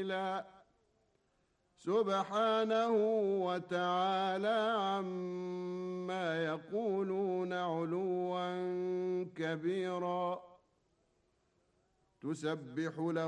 قليلا سبحانه وتعالى عما يقولون علوا كبيرا تسبح له